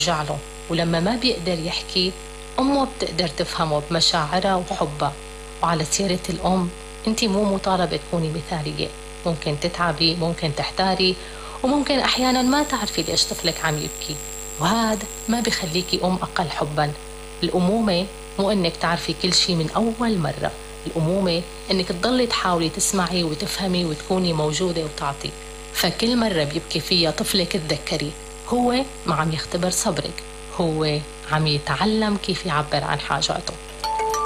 له، ولما ما بيقدر يحكي أمه بتقدر تفهمه بمشاعرها وحبها. وعلى سيرة الأم، أنت مو مطالبة تكوني مثالية، ممكن تتعبي، ممكن تحتاري، وممكن أحيانا ما تعرفي ليش طفلك عم يبكي، وهذا ما بيخليكي أم أقل حبا. الأمومة مو أنك تعرفي كل شي من أول مرة، الأمومة أنك تضلي تحاولي تسمعي وتفهمي وتكوني موجودة وتعطي. فكل مرة بيبكي فيها طفلك تذكري هو ما عم يختبر صبرك، هو عم يتعلم كيف يعبر عن حاجاته.